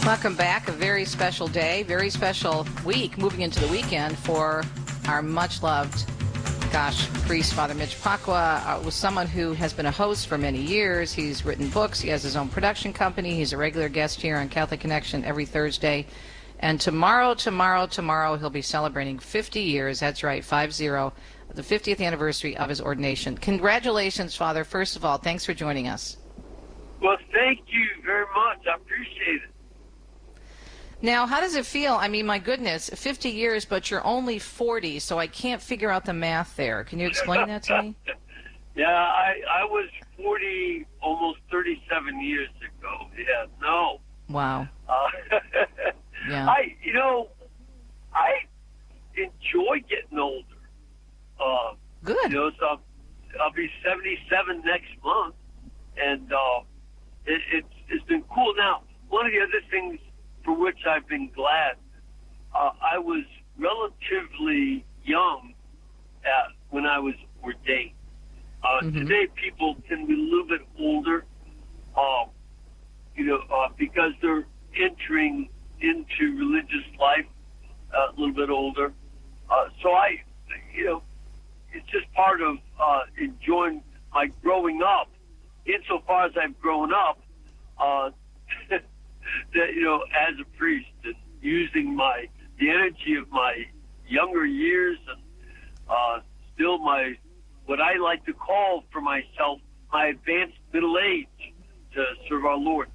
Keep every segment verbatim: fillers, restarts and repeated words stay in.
Welcome back. A very special day, very special week, moving into the weekend for our much-loved, gosh, priest, Father Mitch Pacwa, uh, was someone who has been a host for many years. He's written books. He has his own production company. He's a regular guest here on Catholic Connection every Thursday. And tomorrow, tomorrow, tomorrow, he'll be celebrating fifty years. That's right, five zero, the fiftieth anniversary of his ordination. Congratulations, Father. First of all, thanks for joining us. Well, thank you very much. I appreciate it. Now, how does it feel? I mean, my goodness, fifty years, but you're only forty, so I can't figure out the math there. Can you explain that to me? Yeah, I, I was forty almost thirty-seven years ago. Yeah, no. Wow. Uh, yeah. I, you know, I enjoy getting older. Uh, Good. You know, so I'll, I'll be seventy-seven next month, and uh, it, it's it's been cool. Now, one of the other things for which I've been glad, uh, I was relatively young uh, when I was ordained. Uh, mm-hmm. Today, people can be a little bit older, uh, you know, uh, because they're entering into religious life uh, a little bit older. Uh, so I, you know, it's just part of uh, enjoying my growing up. Insofar as I've grown up, uh, that, you know, as a priest and using my the energy of my younger years and uh, still my what I like to call for myself my advanced middle age to serve our Lord.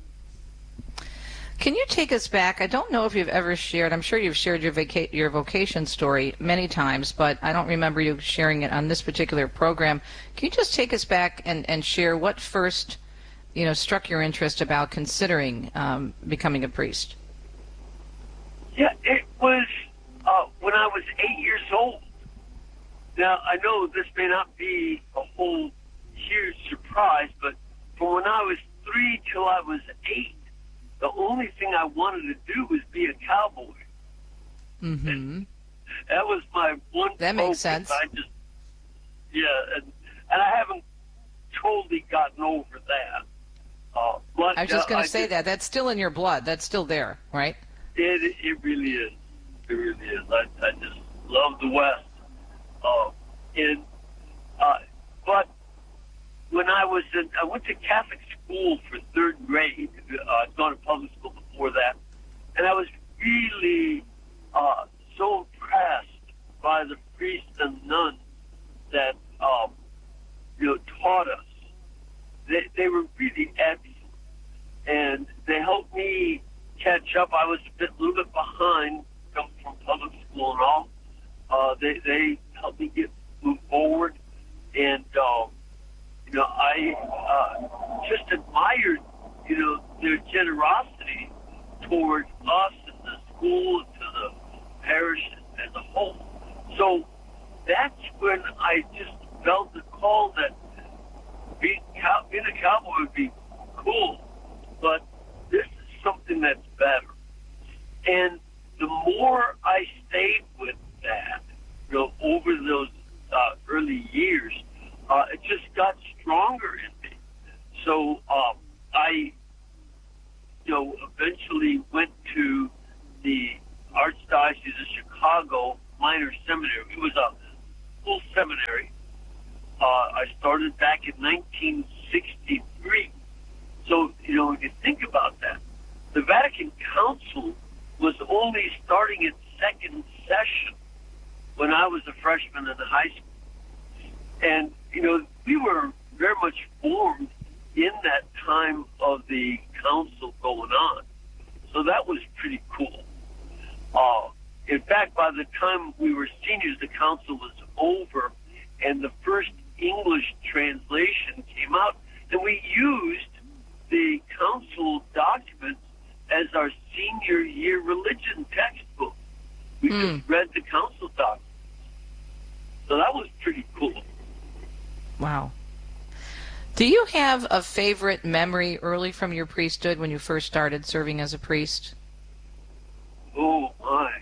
Can you take us back? I don't know if you've ever shared. I'm sure you've shared your vaca- your vocation story many times, but I don't remember you sharing it on this particular program. Can you just take us back and, and share what first, you know, struck your interest about considering um, becoming a priest? Yeah, it was uh, when I was eight years old. Now, I know this may not be a whole huge surprise, but from when I was three till I was eight, the only thing I wanted to do was be a cowboy. Mm-hmm. That was my one That focus. makes sense. I just, yeah, and, and I haven't totally gotten over that. Uh, but, I was just uh, going I to say just, that. That's still in your blood. That's still there, right? It, it really is. It really is. I, I just love the West. Uh, and, uh, but when I was in, I went to Catholic school for third grade. Uh, I'd gone to public school before that. And I was really uh, so impressed by the priests and nuns that, um, you know, taught us. They, they were really excellent. And they helped me catch up. I was a bit, little bit behind coming from public school and all. Uh, they, they helped me get move forward. And, um, you know, I uh, just admired, you know, their generosity toward us and the school and to the parish as a whole. So that's when I just felt the call that being, cow- being a cowboy would be cool, but this is something that's better. And the more I stayed with that, you know, over those uh, early years, uh, it just got stronger in me. So um, I, you know, eventually went to the Archdiocese of Chicago Minor Seminary. It was a full seminary. Uh, I started back in nineteen sixty-three. So, you know, if you think about that, the Vatican Council was only starting its second session when I was a freshman in high school. And, you know, we were very much formed in that time of the council going on. So that was pretty cool. Uh, in fact, by the time we were seniors, the council was over, and the first English translation came out, and we used the council documents as our senior year religion textbook. We Mm. just read the council documents. So that was pretty cool. Wow. Do you have a favorite memory early from your priesthood when you first started serving as a priest? Oh, my.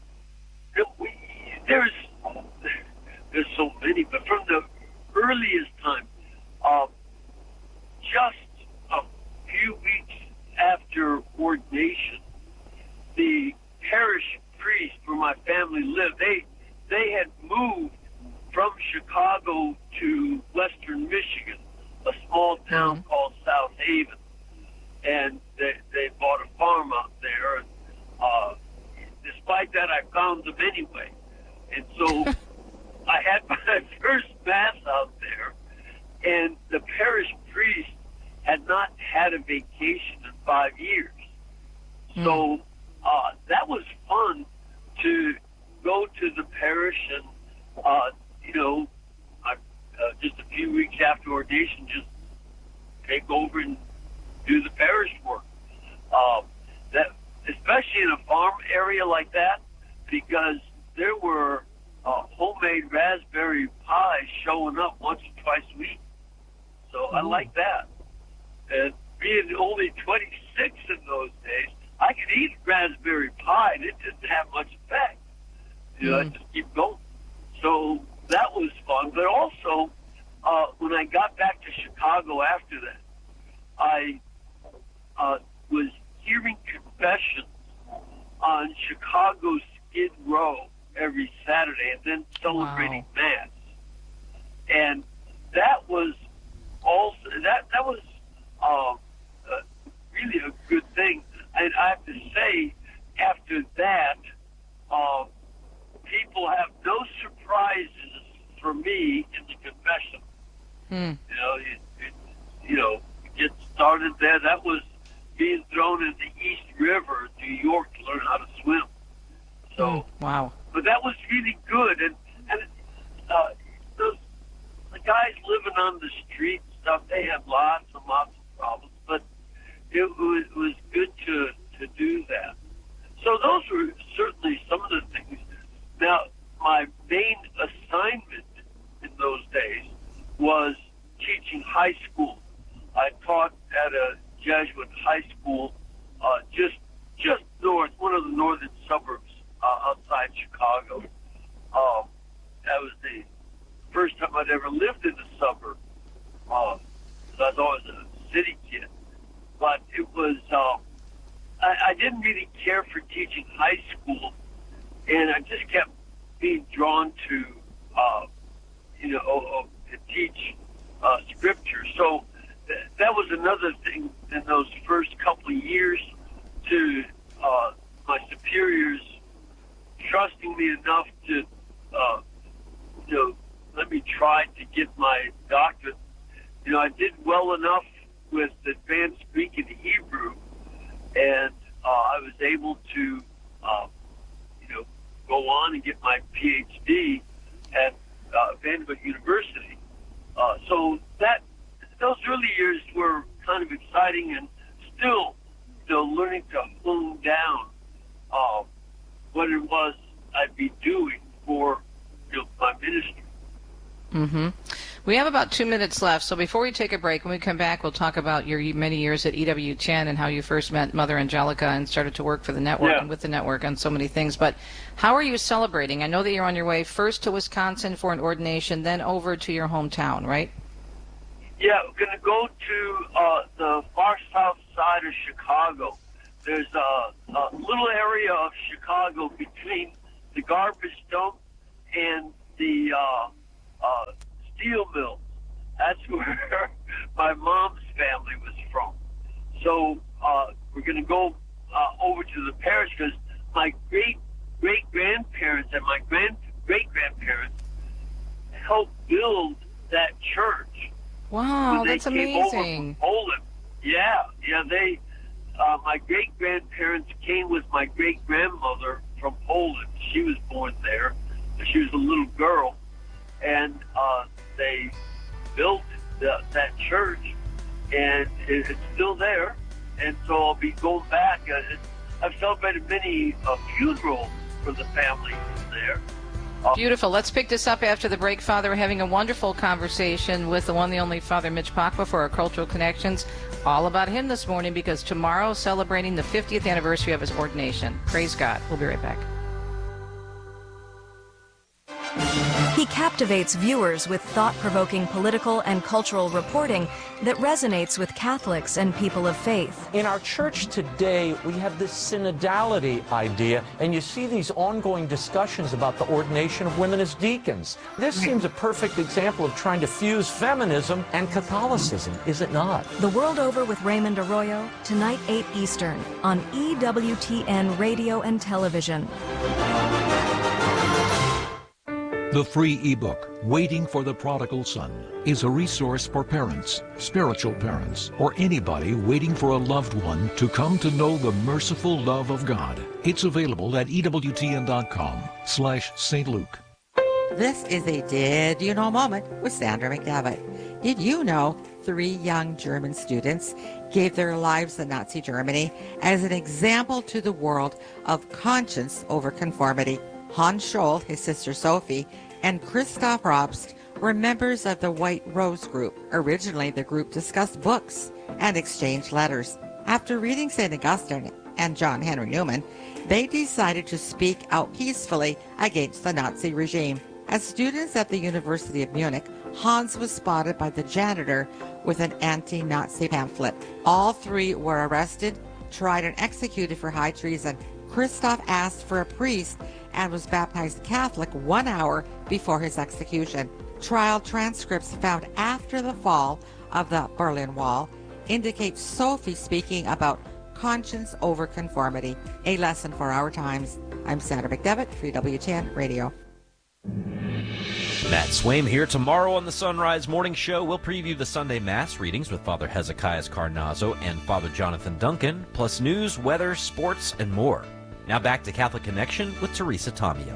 There's, there's so many, but from the earliest time, uh, just a few weeks after after ordination, the parish priest where my family lived, they they had moved from Chicago to Western Michigan, a small town mm-hmm. called South Haven, and they they bought a farm out there. And uh, despite that, I found them anyway, and so I had my first mass out there, and the parish priest had not had a vacation in five years. Mm. So uh, that was fun to go to the parish and, uh, you know, I, uh, just a few weeks after ordination, just take over and do the parish work. Uh, that, especially in a farm area like that, because there were uh, homemade raspberry pies showing up once or twice a week. So mm. I like that. And being only twenty-six in those days, I could eat raspberry pie, and it didn't have much effect. You know, mm. I just keep going. So that was fun. But also, uh, when I got back to Chicago after that, I uh, was hearing confessions on Chicago Skid Row every Saturday, and then celebrating wow. Mass. And that was also that that was. Uh, uh, really a good thing. And I have to say, after that, uh, people have no surprises for me in the confession. Hmm. You know, it, it, you know, get started there. That was being thrown in the East River, New York, to learn how to swim. So, hmm. wow. But that was really good. And and uh, those the guys living on the street and stuff, they had lots and lots of problems, but it was, it was good to, to do that. So those were certainly some of the things. Now, my main assignment in those days was teaching high school. I taught at a Jesuit high school uh, just just north, one of the northern suburbs uh, outside Chicago. Um, that was the first time I'd ever lived in a suburb. Uh, so I was always a city kid, but it was um, I, I didn't really care for teaching high school, and I just kept being drawn to uh, you know uh, to teach uh, scripture. So th- that was another thing in those first couple of years, to uh, my superiors trusting me enough to uh, you know let me try to get my doctorate. You know, I did well enough with advanced Greek and Hebrew, and uh, I was able to, uh, you know, go on and get my P H D at uh, Vanderbilt University. Uh, so that those early years were kind of exciting, and still, you know, learning to hone down uh, what it was I'd be doing for, you know, my ministry. Mm-hmm. We have about two minutes left, so before we take a break, when we come back, we'll talk about your many years at E W Chen and how you first met Mother Angelica and started to work for the network yeah. and with the network on so many things. But how are you celebrating? I know that you're on your way first to Wisconsin for an ordination, then over to your hometown, right? Yeah, we're going to go to uh, the far south side of Chicago. There's a, a little area of Chicago between the garbage dump and the uh, uh, steel mills. That's where my mom's family was from. So uh, we're going to go uh, over to the parish because my great great grandparents and my grand great grandparents helped build that church. Wow, they that's came amazing. Over from Poland. Yeah, yeah. They, uh, my great grandparents came with my great grandmother from Poland. She was born there. She was a little girl, and uh, they built the, that church, and it, it's still there. And so I'll be going back. Uh, it, I've celebrated many uh, funerals for the family there. Uh, Beautiful. Let's pick this up after the break, Father. We're having a wonderful conversation with the one, the only Father Mitch Pacwa for our Cultural Connections. All about him this morning, because tomorrow celebrating the fiftieth anniversary of his ordination. Praise God. We'll be right back. He captivates viewers with thought-provoking political and cultural reporting that resonates with Catholics and people of faith. In our church today, we have this synodality idea, and you see these ongoing discussions about the ordination of women as deacons. This seems a perfect example of trying to fuse feminism and Catholicism, is it not? The World Over with Raymond Arroyo, tonight eight Eastern, on E W T N Radio and Television. The free ebook, Waiting for the Prodigal Son, is a resource for parents, spiritual parents, or anybody waiting for a loved one to come to know the merciful love of God. It's available at E W T N dot com slash Saint Luke. This is a Did You Know moment with Sandra McDevitt. Did you know three young German students gave their lives in Nazi Germany as an example to the world of conscience over conformity? Hans Scholl, his sister Sophie, and Christoph Probst were members of the White Rose Group. Originally, the group discussed books and exchanged letters. After reading Saint Augustine and John Henry Newman, they decided to speak out peacefully against the Nazi regime. As students at the University of Munich, Hans was spotted by the janitor with an anti-Nazi pamphlet. All three were arrested, tried, and executed for high treason. Christoph asked for a priest and was baptized Catholic one hour before his execution. Trial transcripts found after the fall of the Berlin Wall indicate Sophie speaking about conscience over conformity. A lesson for our times. I'm Sandra McDevitt for E W T N Radio. Matt Swaim here. Tomorrow on the Sunrise Morning Show, we'll preview the Sunday Mass readings with Father Hezekiah Carnazzo and Father Jonathan Duncan, plus news, weather, sports, and more. Now back to Catholic Connection with Teresa Tomeo.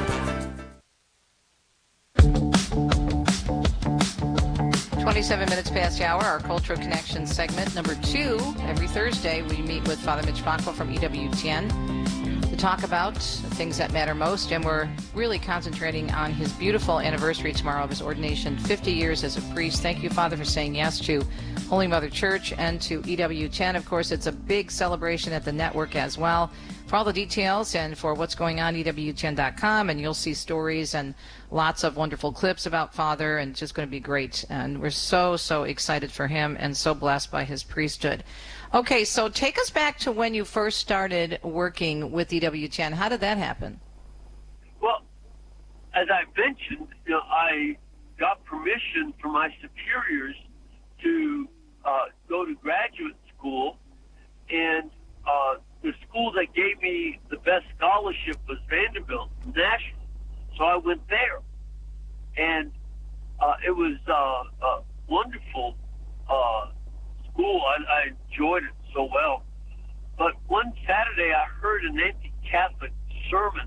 twenty-seven minutes past the hour, our Cultural Connection segment number two. Every Thursday, we meet with Father Mitch Pacwa from E W T N to talk about the things that matter most, and we're really concentrating on his beautiful anniversary tomorrow of his ordination, fifty years as a priest. Thank you, Father, for saying yes to Holy Mother Church and to E W T N. Of course, it's a big celebration at the network as well. For all the details and for what's going on, E W T N dot com, and you'll see stories and lots of wonderful clips about Father, and it's just going to be great. And we're so, so excited for him and so blessed by his priesthood. Okay, so take us back to when you first started working with E W T N. How did that happen? Well, as I mentioned, you know, I got permission from my superiors to uh, go to graduate school, and uh, the school that gave me the best scholarship was Vanderbilt, Nashville. So I went there, and uh, it was uh, a wonderful uh, school. I, I enjoyed it so well. But one Saturday, I heard an anti-Catholic sermon,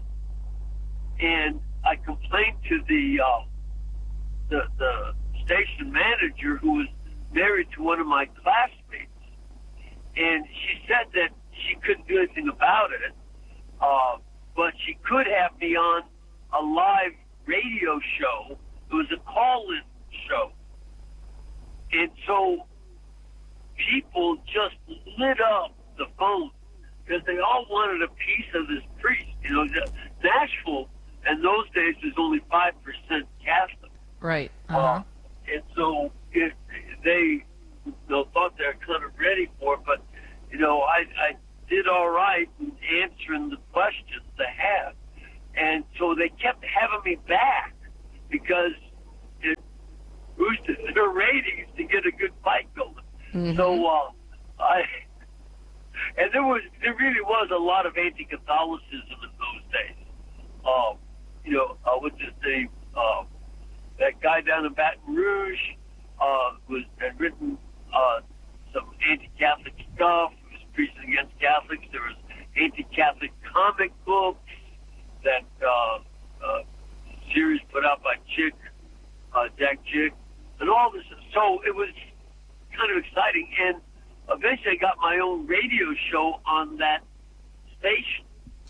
and I complained to the uh, the, the station manager, who was married to one of my classmates, and she said that she couldn't do anything about it, uh, but she could have me on a live radio show. It was a call-in show. And so people just lit up the phone because they all wanted a piece of this priest. You know, Nashville in those days was only five percent Catholic. Right. Uh-huh. Uh, and so it, they, they thought they were kind of ready for it, but, you know, I, I did all right in answering the questions they had. And so they kept having me back because it boosted their ratings to get a good fight going. Mm-hmm. So uh, I, and there was, there really was a lot of anti-Catholicism in those days. Um, you know, uh, what's his name? Uh, that guy down in Baton Rouge uh, was had written uh, some anti-Catholic stuff. He was preaching against Catholics. There was anti-Catholic comic books that uh, uh, series put out by Chick, uh, Jack Chick, and all this. So it was kind of exciting. And eventually I got my own radio show on that station.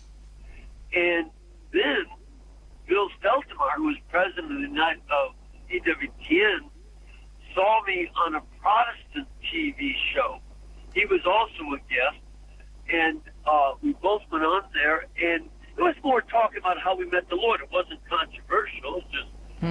And then Bill Steltemar, who was president of the United, of E W T N, saw me on a Protestant T V show. He was also a guest, and uh, we both went on there, and it was more talking about how we met the Lord. It wasn't controversial. It was just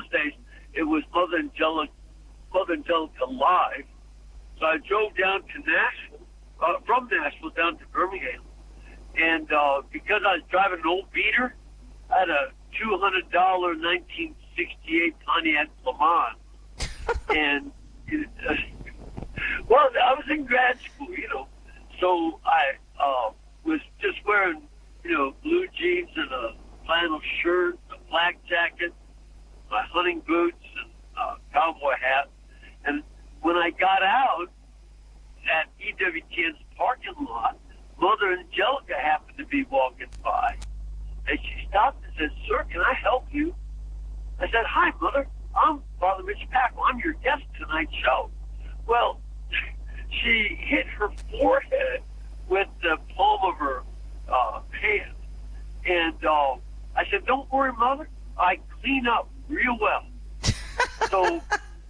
days, it was Mother Angelica, Mother Angelica Live. So I drove down to Nashville, uh, from Nashville down to Birmingham. And uh, because I was driving an old beater, I had a two hundred dollars nineteen sixty-eight Pontiac Le Mans. and, uh, well, I was in grad school, you know. So I uh, was just wearing, you know, blue jeans and a flannel shirt, a black jacket, my hunting boots, and a cowboy hat. And when I got out at E W T N's parking lot, Mother Angelica happened to be walking by. And she stopped and said, "Sir, can I help you?" I said, "Hi, Mother. I'm Father Mitch Pacwa. I'm your guest tonight's show." Well, she hit her forehead with the palm of her uh, hand. And uh, I said, "Don't worry, Mother. I clean up real well." so,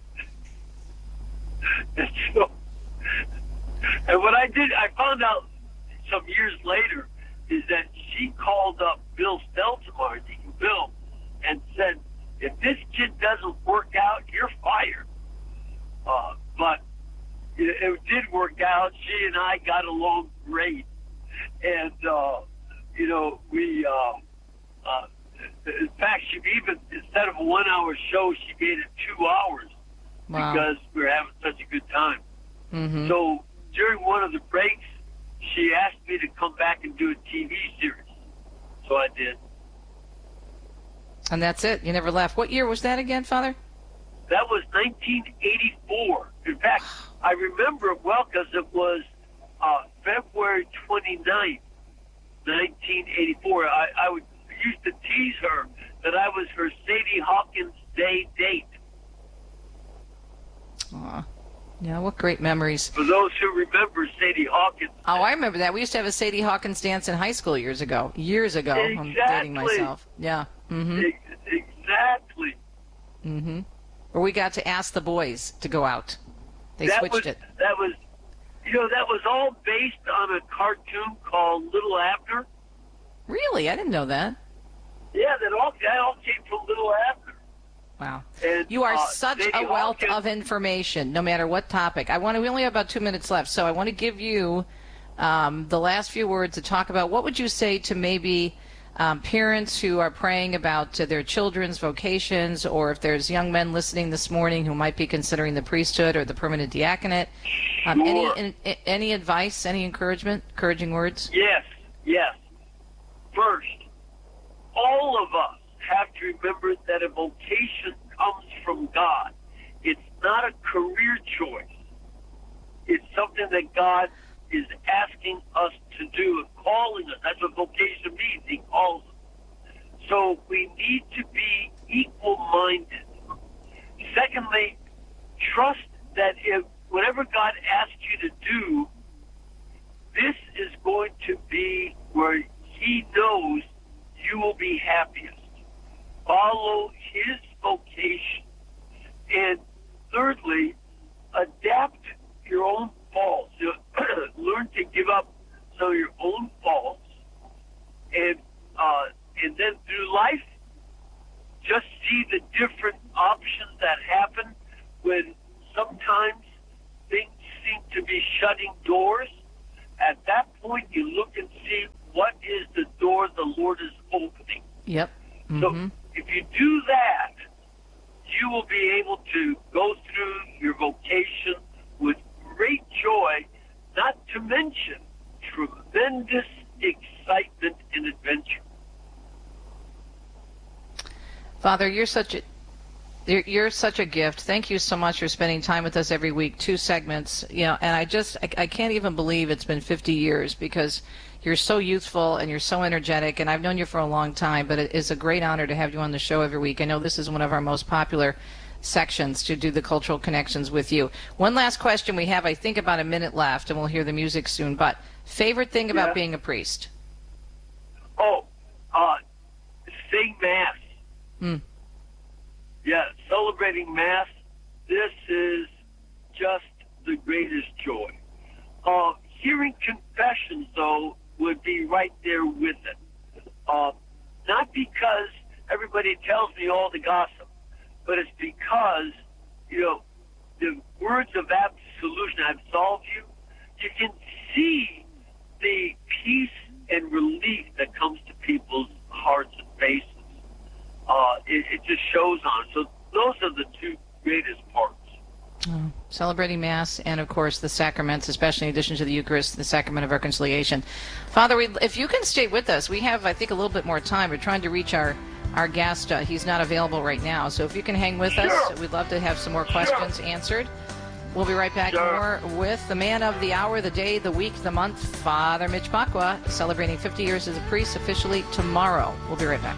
and so, and what I did, I found out some years later, is that she called up Bill Stelzmar, Deacon Bill, and said, "If this kid doesn't work out, you're fired." Uh, but it, it did work out. She and I got along great. And, uh, you know, we, uh, uh, in fact, she even, instead of a one-hour show, she made it two hours wow. because we were having such a good time. Mm-hmm. So during one of the breaks, she asked me to come back and do a T V series. So I did. And that's it? You never left. What year was that again, Father? That was nineteen eighty-four. In fact, I remember it well because it was uh, February twenty-ninth, nineteen eighty-four. I, I would used to tease her that I was her Sadie Hawkins Day date. Aw. Yeah, what great memories. For those who remember Sadie Hawkins. Oh, I remember that. We used to have a Sadie Hawkins dance in high school years ago. Years ago. Exactly. I'm dating myself. Yeah. Mm-hmm. Exactly. Mm-hmm. Where we got to ask the boys to go out. They that switched was, it. That was, you know, that was all based on a cartoon called Little Abner. Really? I didn't know that. Yeah, that all, that all came from Little Abner. Wow. And, you are uh, such Sadie a wealth Hawkins, of information, no matter what topic. I want to, we only have about two minutes left, so I want to give you um, the last few words to talk about. What would you say to maybe um, parents who are praying about uh, their children's vocations, or if there's young men listening this morning who might be considering the priesthood or the permanent diaconate? Um, Sure. any, in, any advice, any encouragement, encouraging words? Yes, yes. First, all of us have to remember that a vocation comes from God. It's not a career choice. It's something that God is asking us to do and calling us. That's what vocation means. He calls us. So we need to be equal-minded. Secondly, trust that if whatever God asks you to do, this is going to be where He knows you will be happiest. Follow His vocation. And thirdly, adapt your own faults. Learn to give up some of your own faults. And, uh, and then through life, just see the different options that happen when sometimes things seem to be shutting doors. At that point, you look and see what is the door the Lord is opening. Yep. Mm-hmm. So if you do that, you will be able to go through your vocation with great joy, not to mention tremendous excitement and adventure. Father, you're such a you're, you're such a gift. Thank you so much for spending time with us every week. Two segments, you know, and I just I, I can't even believe it's been fifty years because you're so youthful and you're so energetic, and I've known you for a long time, but it is a great honor to have you on the show every week. I know this is one of our most popular sections to do the cultural connections with you. One last question we have, I think, about a minute left, and we'll hear the music soon, but favorite thing about Yeah. being a priest? Oh, uh, sing Mass. Mm. Yeah, celebrating Mass. This is just the greatest joy. Uh, hearing confessions, though, would be right there with it. Uh, not because everybody tells me all the gossip, but it's because, you know, the words of absolution, I've solved you. You can see the peace and relief that comes to people's hearts and faces. Uh, it, it just shows on. So those are the two greatest parts. Oh, celebrating Mass and, of course, the sacraments, especially in addition to the Eucharist, the Sacrament of Reconciliation. Father, we, if you can stay with us, we have, I think, a little bit more time. We're trying to reach our, our guest. Uh, he's not available right now. So if you can hang with Sure. us, we'd love to have some more questions sure. answered. We'll be right back Sure. more with the man of the hour, the day, the week, the month, Father Mitch Pacwa, celebrating fifty years as a priest officially tomorrow. We'll be right back.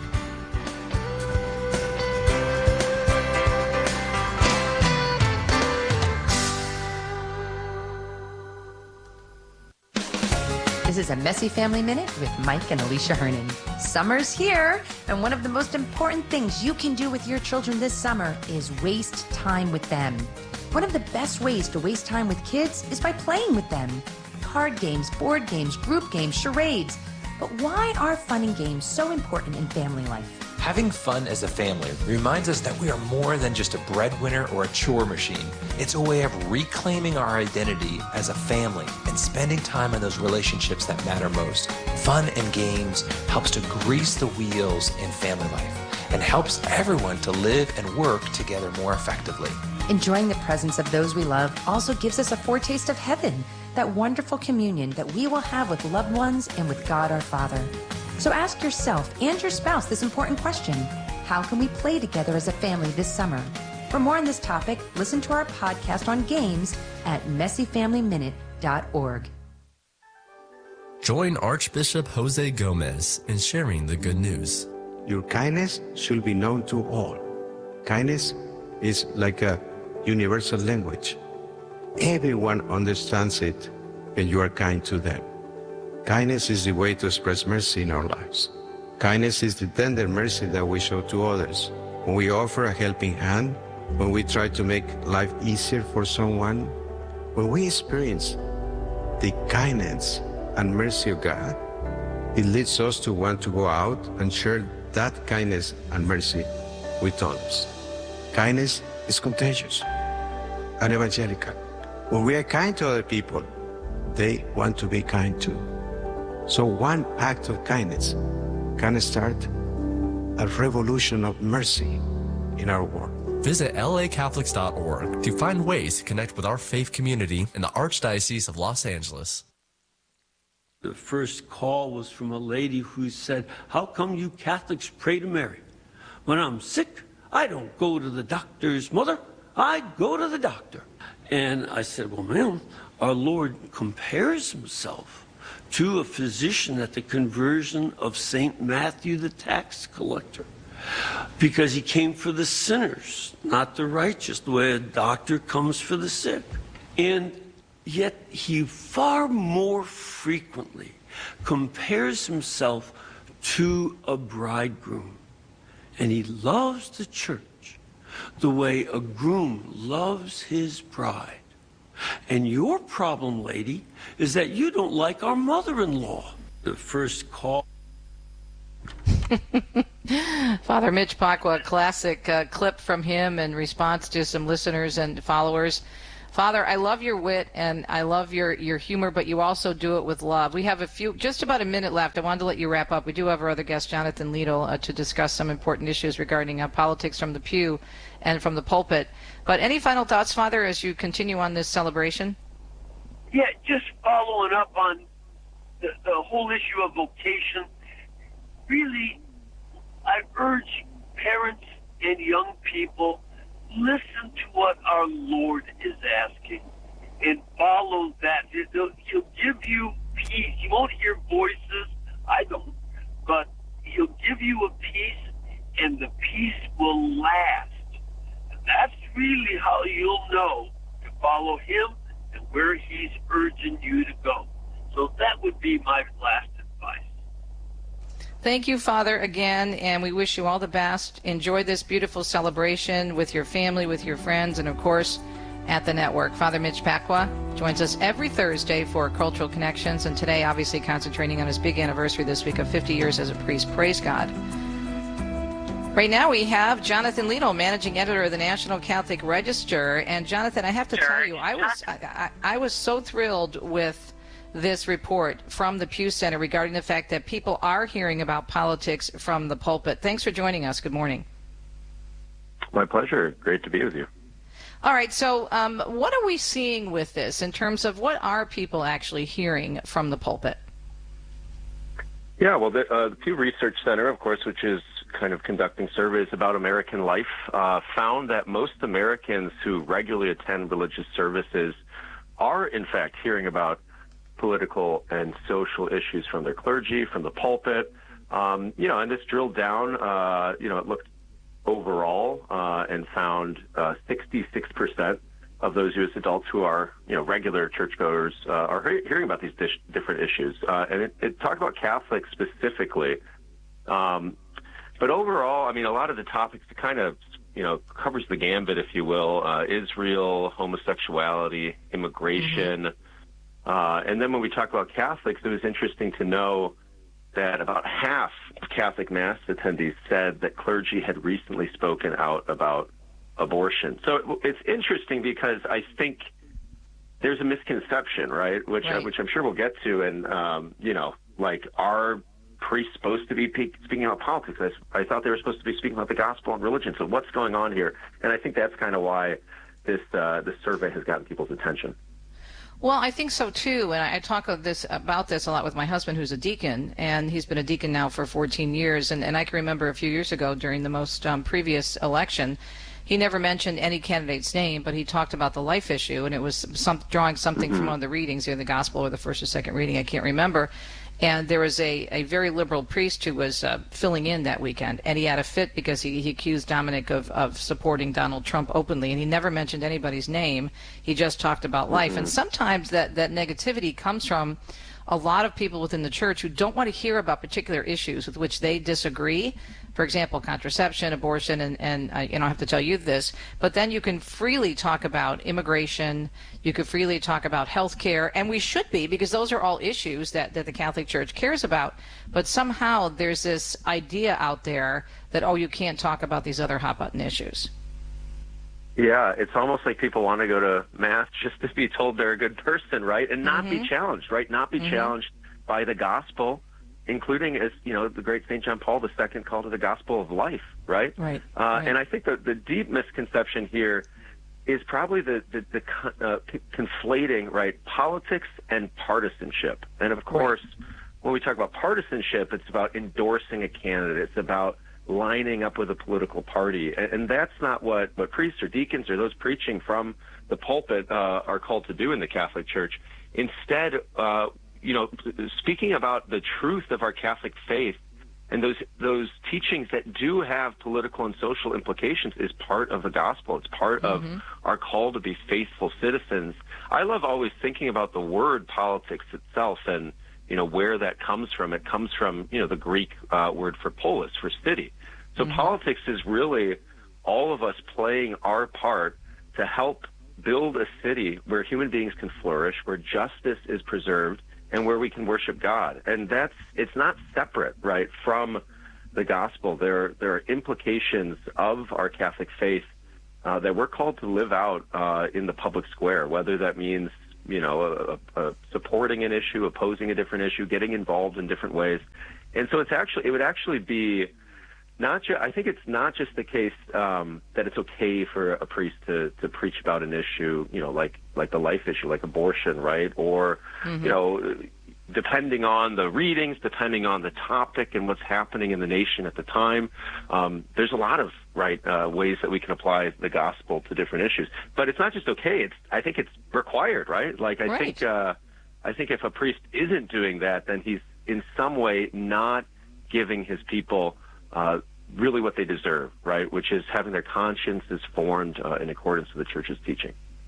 This is a Messy Family Minute with Mike and Alicia Hernan. Summer's here, and one of the most important things you can do with your children this summer is waste time with them. One of the best ways to waste time with kids is by playing with them. Card games, board games, group games, charades. But why are fun and games so important in family life? Having fun as a family reminds us that we are more than just a breadwinner or a chore machine. It's a way of reclaiming our identity as a family and spending time on those relationships that matter most. Fun and games helps to grease the wheels in family life and helps everyone to live and work together more effectively. Enjoying the presence of those we love also gives us a foretaste of heaven, that wonderful communion that we will have with loved ones and with God our Father. So ask yourself and your spouse this important question: how can we play together as a family this summer? For more on this topic, listen to our podcast on games at messy family minute dot org. Join Archbishop Jose Gomez in sharing the good news. Your kindness should be known to all. Kindness is like a universal language. Everyone understands it when you are kind to them. Kindness is the way to express mercy in our lives. Kindness is the tender mercy that we show to others. When we offer a helping hand, when we try to make life easier for someone, when we experience the kindness and mercy of God, it leads us to want to go out and share that kindness and mercy with others. Kindness is contagious and evangelical. When we are kind to other people, they want to be kind too. So one act of kindness can start a revolution of mercy in our world. Visit L A Catholics dot org to find ways to connect with our faith community in the Archdiocese of Los Angeles. The first call was from a lady who said, "How come you Catholics pray to Mary? When I'm sick, I don't go to the doctor's mother, I go to the doctor." And I said, "Well, ma'am, our Lord compares himself to a physician at the conversion of Saint Matthew the tax collector, because he came for the sinners, not the righteous, the way a doctor comes for the sick." And yet he far more frequently compares himself to a bridegroom. And he loves the church the way a groom loves his bride. And your problem, lady, is that you don't like our mother-in-law. The first call. Father Mitch Pacwa, classic uh, clip from him in response to some listeners and followers. Father, I love your wit and I love your, your humor, but you also do it with love. We have a few, just about a minute left. I wanted to let you wrap up. We do have our other guest, Jonathan Liedl, uh, to discuss some important issues regarding uh, politics from the pew and from the pulpit. But any final thoughts, Father, as you continue on this celebration? Yeah, just following up on the, the whole issue of vocation. Really, I urge parents and young people, listen to what our Lord is asking and follow that. He'll, he'll give you peace. You won't hear voices. I don't. But he'll give you a peace, and the peace will last. And that's really how you'll know to follow him and where he's urging you to go. So that would be my last advice. Thank you, Father, again, and we wish you all the best. Enjoy this beautiful celebration with your family, with your friends, and, of course, at the network. Father Mitch Pacwa joins us every Thursday for Cultural Connections, and today, obviously, concentrating on his big anniversary this week of fifty years as a priest. Praise God. Right now we have Jonathan Lino, managing editor of the National Catholic Register. And Jonathan, I have to tell you, I was I, I, I was so thrilled with this report from the Pew Center regarding the fact that people are hearing about politics from the pulpit. Thanks for joining us. Good morning. My pleasure. Great to be with you. All right, so um, what are we seeing with this in terms of what are people actually hearing from the pulpit? Yeah, well, the, uh, the Pew Research Center, of course, which is kind of conducting surveys about American life, uh, found that most Americans who regularly attend religious services are, in fact, hearing about political and social issues from their clergy, from the pulpit. Um, you know, and this drilled down, uh, you know, it looked overall uh, and found uh, sixty-six percent of those U S adults who are, you know, regular churchgoers uh, are he- hearing about these dish- different issues. Uh, and it, it talked about Catholics specifically. Um, but overall, I mean, a lot of the topics kind of, you know, covers the gambit, if you will, uh, Israel, homosexuality, immigration. Mm-hmm. Uh, and then when we talk about Catholics, it was interesting to know that about half of Catholic Mass attendees said that clergy had recently spoken out about abortion. So it's interesting because I think there's a misconception, right? Which right. which I'm sure we'll get to. And, um, you know, like, are priests supposed to be pe- speaking about politics? I, I thought they were supposed to be speaking about the gospel and religion. So what's going on here? And I think that's kind of why this uh, this survey has gotten people's attention. Well, I think so too, and I talk of this, about this a lot with my husband, who's a deacon, and he's been a deacon now for fourteen years, and, and I can remember a few years ago during the most um, previous election, he never mentioned any candidate's name, but he talked about the life issue, and it was some, drawing something mm-hmm. from one of the readings, either the gospel or the first or second reading, I can't remember. And there was a, a very liberal priest who was uh, filling in that weekend, and he had a fit because he, he accused Dominic of, of supporting Donald Trump openly, and he never mentioned anybody's name. He just talked about life. Mm-hmm. And sometimes that, that negativity comes from a lot of people within the church who don't want to hear about particular issues with which they disagree. For example, contraception, abortion, and, and I, you know, I have to tell you this, but then you can freely talk about immigration, you can freely talk about health care, and we should be, because those are all issues that, that the Catholic Church cares about. But somehow there's this idea out there that, oh, you can't talk about these other hot-button issues. Yeah, it's almost like people want to go to Mass just to be told they're a good person, right? And not mm-hmm. be challenged, right? Not be mm-hmm. challenged by the gospel, including, as you know, the great Saint John Paul the Second called it the gospel of life, right? Right. Uh, right. And I think the, the deep misconception here is probably the, the, the uh, conflating, right, politics and partisanship. And of course, right. when we talk about partisanship, it's about endorsing a candidate. It's about lining up with a political party. And, and that's not what, what priests or deacons or those preaching from the pulpit uh, are called to do in the Catholic Church. Instead, uh, you know, speaking about the truth of our Catholic faith and those those teachings that do have political and social implications is part of the gospel. It's part mm-hmm. of our call to be faithful citizens. I love always thinking about the word politics itself and, you know, where that comes from. It comes from, you know, the Greek uh, word for polis, for city. So mm-hmm. politics is really all of us playing our part to help build a city where human beings can flourish, where justice is preserved, and where we can worship God. And that's, it's not separate, right, from the gospel. There, there are implications of our Catholic faith uh, that we're called to live out uh, in the public square, whether that means, you know, a, a supporting an issue, opposing a different issue, getting involved in different ways. And so it's actually, it would actually be not just, I think it's not just the case um, that it's okay for a priest to, to preach about an issue, you know, like, like the life issue, like abortion, right? Or, mm-hmm. you know, depending on the readings, depending on the topic and what's happening in the nation at the time, um, there's a lot of, right, uh, ways that we can apply the gospel to different issues. But it's not just okay, it's, I think it's required, right? Like, I right. think, uh, I think if a priest isn't doing that, then he's in some way not giving his people uh, really what they deserve, right, which is having their consciences formed uh, in accordance with the Church's teaching.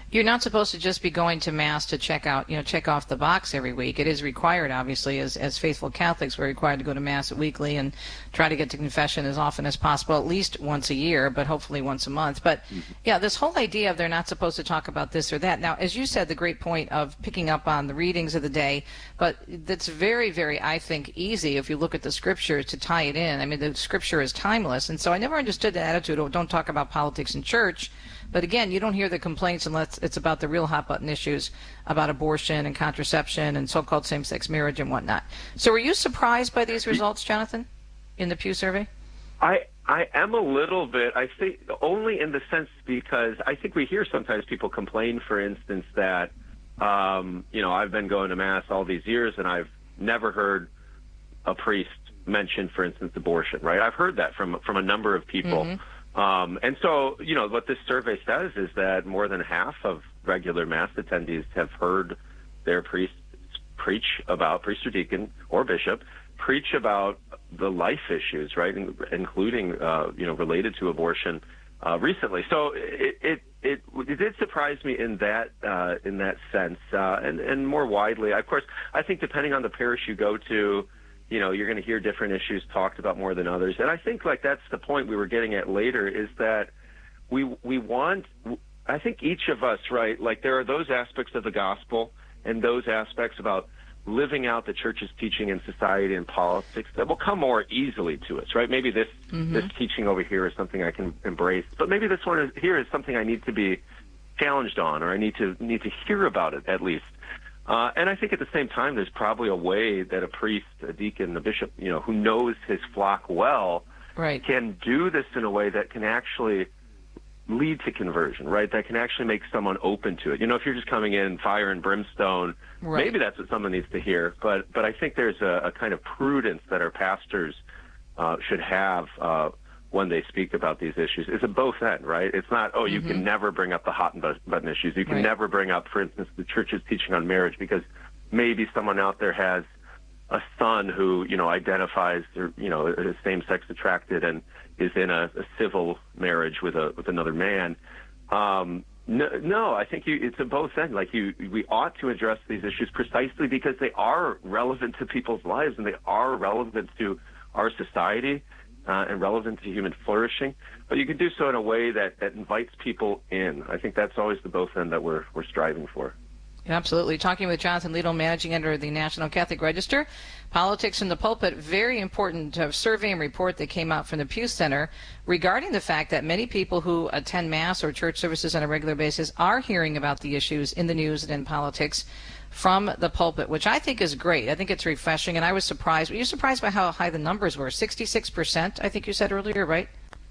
You're not supposed to just be going to Mass to check out, you know, check off the box every week. It is required, obviously, as, as faithful Catholics, we're required to go to Mass weekly and try to get to confession as often as possible, at least once a year, but hopefully once a month. But, yeah, this whole idea of they're not supposed to talk about this or that. Now, as you said, the great point of picking up on the readings of the day, but that's very, very, I think, easy if you look at the Scripture to tie it in. I mean, the Scripture is timeless, and so I never understood the attitude of don't talk about politics in church. But again, you don't hear the complaints unless it's about the real hot button issues about abortion and contraception and so-called same-sex marriage and whatnot. So were you surprised by these results, Jonathan, in the Pew survey? I I am a little bit. I think only in the sense because I think we hear sometimes people complain, for instance, that, um, you know, I've been going to Mass all these years and I've never heard a priest mention, for instance, abortion, right? I've heard that from from a number of people. Mm-hmm. Um, and so, you know, what this survey says is that more than half of regular Mass attendees have heard their priest preach about, priest or deacon or bishop, preach about the life issues, right, in, including, uh, you know, related to abortion uh, recently. So it, it, it, it did surprise me in that, uh, in that sense. Uh, and, and more widely, of course, I think depending on the parish you go to, you know, you're going to hear different issues talked about more than others. And I think, like, that's the point we were getting at later, is that we we want, I think each of us, right, like, there are those aspects of the gospel and those aspects about living out the church's teaching in society and politics that will come more easily to us, right? Maybe this mm-hmm. this teaching over here is something I can embrace, but maybe this one is, here is something I need to be challenged on, or I need to need to hear about it at least. Uh, and I think at the same time, there's probably a way that a priest, a deacon, a bishop, you know, who knows his flock well, right, can do this in a way that can actually lead to conversion, right? That can actually make someone open to it. You know, if you're just coming in fire and brimstone, right, maybe that's what someone needs to hear. But but I think there's a, a kind of prudence that our pastors uh, should have uh, when they speak about these issues. It's a both end, right? It's not, oh, you mm-hmm. can never bring up the hot button issues. You can right. never bring up, for instance, the church's teaching on marriage, because maybe someone out there has a son who, you know, identifies, or, you know, is same-sex attracted and is in a, a civil marriage with a with another man. Um, no, no, I think you, it's a both end. Like, you, we ought to address these issues precisely because they are relevant to people's lives and they are relevant to our society. Uh, and relevant to human flourishing, but you can do so in a way that, that invites people in. I think that's always the both end that we're we're striving for. Absolutely. Talking with Jonathan Liedl, managing editor of the National Catholic Register, Politics in the Pulpit. Very important uh, survey and report that came out from the Pew Center regarding the fact that many people who attend Mass or church services on a regular basis are hearing about the issues in the news and in politics from the pulpit, which I think is great. I think it's refreshing, and I was surprised. Were you surprised by how high the numbers were? sixty-six percent, I think you said earlier, right?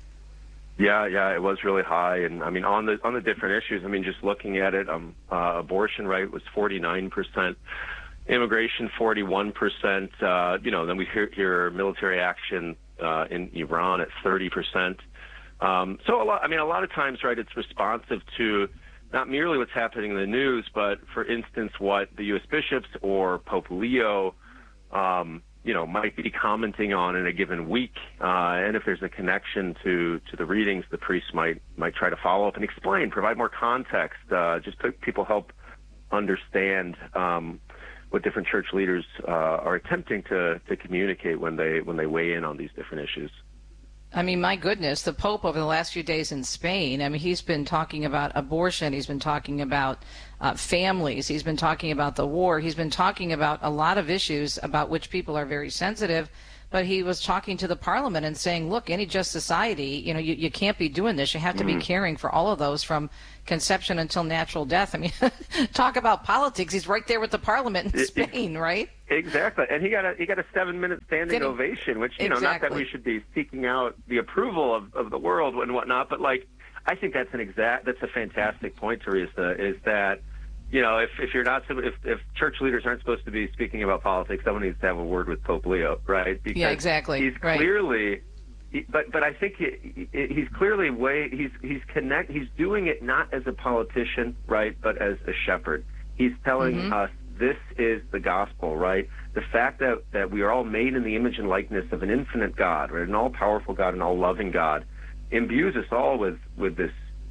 Yeah, yeah, it was really high, and I mean on the on the different issues. I mean, just looking at it, um, uh, abortion right was forty-nine percent, immigration forty-one percent. Uh, you know, then we hear, hear military action uh, in Iran at thirty percent. Um, so a lot. I mean, a lot of times, right, it's responsive to not merely what's happening in the news, but, for instance, what the U S bishops or Pope Leo, um, you know, might be commenting on in a given week. Uh, and if there's a connection to, to the readings, the priest might might try to follow up and explain, provide more context, uh, just put people help understand um, what different church leaders uh, are attempting to, to communicate when they when they weigh in on these different issues. I mean, my goodness, the Pope over the last few days in Spain, I mean, he's been talking about abortion, he's been talking about uh, families, he's been talking about the war, he's been talking about a lot of issues about which people are very sensitive, but he was talking to the Parliament and saying, look, any just society, you know, you, you can't be doing this, you have to mm-hmm. be caring for all of those from conception until natural death. I mean, talk about politics, he's right there with the Parliament in Spain, right? Exactly, and he got a he got a seven minute standing Did ovation, which you exactly. know, not that we should be seeking out the approval of, of the world and whatnot, but like I think that's an exact that's a fantastic point, Teresa. Is that you know if if you're not if if church leaders aren't supposed to be speaking about politics, someone needs to have a word with Pope Leo, right? Because yeah, exactly. He's right. clearly, he, but but I think he, he's clearly way he's he's connect he's doing it not as a politician, right, but as a shepherd. He's telling mm-hmm. us. This is the gospel, right? The fact that, that we are all made in the image and likeness of an infinite God, right? An all-powerful God, an all-loving God, imbues us all with, with this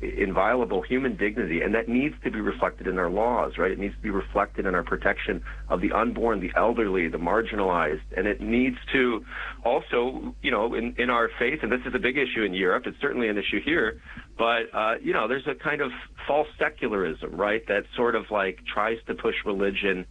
inviolable human dignity, and that needs to be reflected in our laws, right? It needs to be reflected in our protection of the unborn, the elderly, the marginalized, and it needs to also, you know, in, in our faith, and this is a big issue in Europe, it's certainly an issue here, but, uh, you know, there's a kind of false secularism, right, that sort of like tries to push religion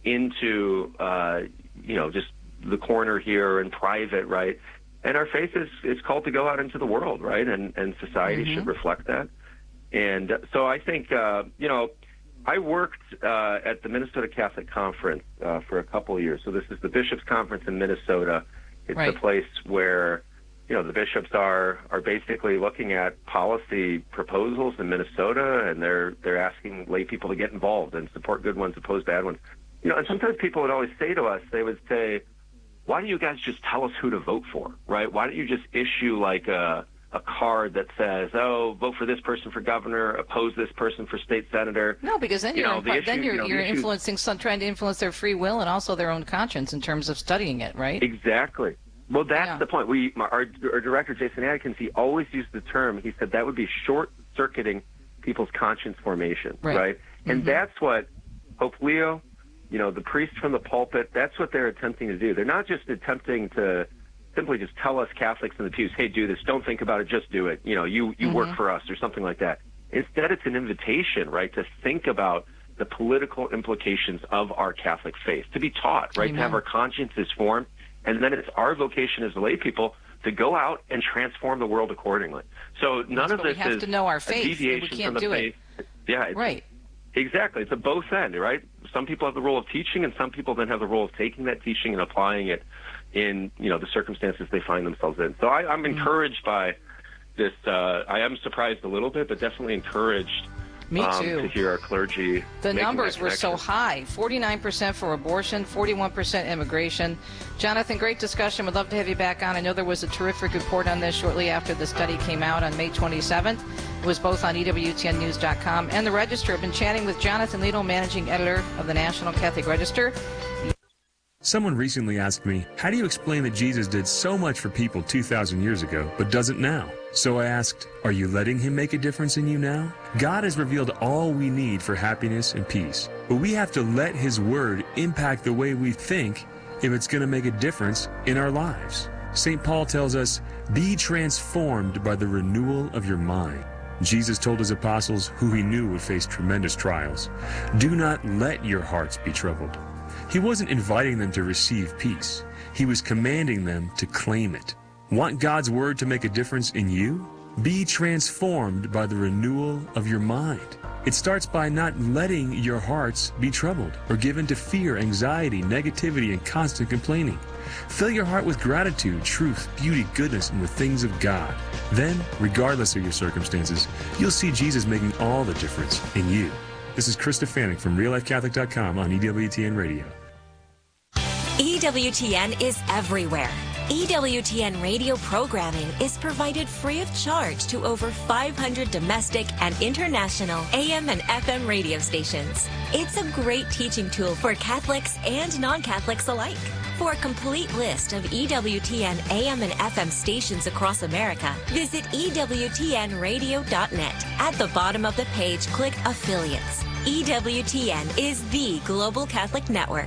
into, uh, you know, just the corner here and private, right? And our faith is, is called to go out into the world, right? And, and society mm-hmm. should reflect that. And uh, so I think, uh, you know, I worked uh, at the Minnesota Catholic Conference uh, for a couple of years. So this is the Bishops' Conference in Minnesota. It's right. the place where, you know, the bishops are are basically looking at policy proposals in Minnesota, and they're they're asking lay people to get involved and support good ones, oppose bad ones. You know, and sometimes people would always say to us, they would say, why don't you guys just tell us who to vote for, right? Why don't you just issue like a, a card that says, oh, vote for this person for governor, oppose this person for state senator? No, because then you you're know, imp- the issue, then you're, you know, you're the issue... influencing, some, trying to influence their free will and also their own conscience in terms of studying it, right? Exactly. Well, that's yeah. the point. We, our, our director, Jason Adkins, he always used the term, he said that would be short-circuiting people's conscience formation, right? right? Mm-hmm. And that's what Pope Leo, you know, the priest from the pulpit, that's what they're attempting to do. They're not just attempting to simply just tell us Catholics in the pews, hey, do this, don't think about it, just do it. You know, you, you mm-hmm. work for us or something like that. Instead, it's an invitation, right, to think about the political implications of our Catholic faith, to be taught, right, Amen. To have our consciences formed, and then it's our vocation as lay people to go out and transform the world accordingly. So none That's of this we have is to know our faith, a deviation we can't from the do faith. It. Yeah, it's, right. Exactly. It's a both end, right? Some people have the role of teaching, and some people then have the role of taking that teaching and applying it in, you know, the circumstances they find themselves in. So I, I'm encouraged by this. Uh, I am surprised a little bit, but definitely encouraged Me um, too. to hear our clergy. The numbers were so high, forty-nine percent for abortion, forty-one percent immigration. Jonathan, great discussion. Would love to have you back on. I know there was a terrific report on this shortly after the study came out on May twenty-seventh. It was both on E W T N news dot com and the Register. I've been chatting with Jonathan Liedl, managing editor of the National Catholic Register. Someone recently asked me, how do you explain that Jesus did so much for people two thousand years ago, but doesn't now? So I asked, are you letting him make a difference in you now? God has revealed all we need for happiness and peace, but we have to let his word impact the way we think if it's going to make a difference in our lives. Saint Paul tells us, be transformed by the renewal of your mind. Jesus told his apostles, who he knew would face tremendous trials, do not let your hearts be troubled. He wasn't inviting them to receive peace. He was commanding them to claim it. Want God's word to make a difference in you? Be transformed by the renewal of your mind. It starts by not letting your hearts be troubled or given to fear, anxiety, negativity, and constant complaining. Fill your heart with gratitude, truth, beauty, goodness, and the things of God. Then, regardless of your circumstances, you'll see Jesus making all the difference in you. This is Krista Fanning from real life catholic dot com on E W T N Radio. E W T N is everywhere. E W T N radio programming is provided free of charge to over five hundred domestic and international A M and F M radio stations. It's a great teaching tool for Catholics and non-Catholics alike. For a complete list of E W T N A M and F M stations across America, visit E W T N radio dot net. At the bottom of the page, click Affiliates. E W T N is the global Catholic network.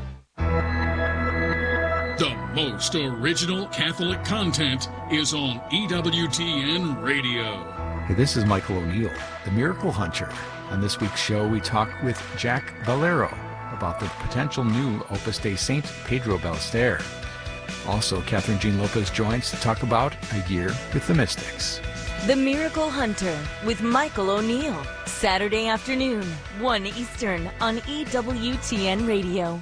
The most original Catholic content is on E W T N Radio. Hey, this is Michael O'Neill, the Miracle Hunter. On this week's show, we talk with Jack Valero about the potential new Opus Dei Saint Pedro Ballester. Also, Catherine Jean Lopez joins to talk about A Year with the Mystics. The Miracle Hunter with Michael O'Neill. Saturday afternoon, one Eastern on E W T N Radio.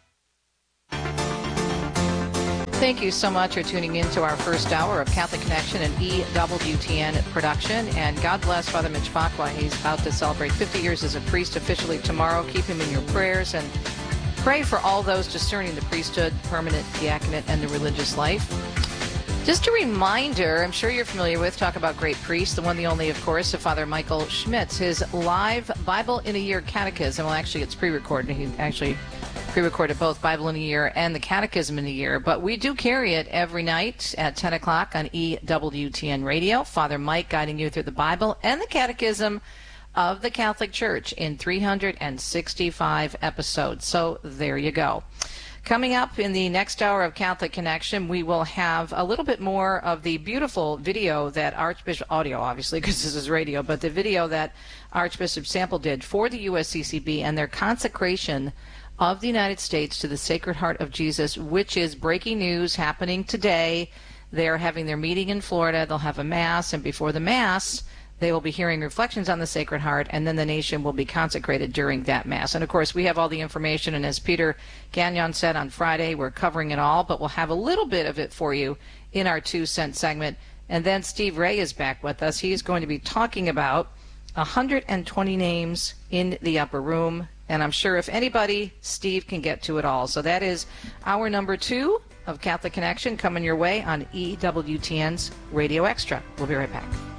Thank you so much for tuning in to our first hour of Catholic Connection and E W T N production. And God bless Father Mitch Pacwa. He's about to celebrate fifty years as a priest officially tomorrow. Keep him in your prayers and pray for all those discerning the priesthood, permanent diaconate, and the religious life. Just a reminder, I'm sure you're familiar with, talk about great priests, the one, the only, of course, of Father Michael Schmitz. His live Bible in a Year catechism, well, actually, it's pre-recorded. He actually pre-recorded both Bible in a Year and the Catechism in a Year, but we do carry it every night at ten o'clock on E W T N Radio. Father Mike guiding you through the Bible and the Catechism of the Catholic Church in three hundred sixty-five episodes. So there you go. Coming up in the next hour of Catholic Connection, we will have a little bit more of the beautiful video that Archbishop, audio obviously because this is radio, but the video that Archbishop Sample did for the U S C C B and their consecration of the United States to the Sacred Heart of Jesus, which is breaking news happening today. They're having their meeting in Florida. They'll have a Mass, and before the Mass, they will be hearing reflections on the Sacred Heart, and then the nation will be consecrated during that Mass. And, of course, we have all the information, and as Peter Gagnon said on Friday, we're covering it all, but we'll have a little bit of it for you in our two-cent segment. And then Steve Ray is back with us. He's going to be talking about one hundred twenty names in the upper room, and I'm sure if anybody, Steve can get to it all. So that is hour number two of Catholic Connection coming your way on E W T N's Radio Extra. We'll be right back.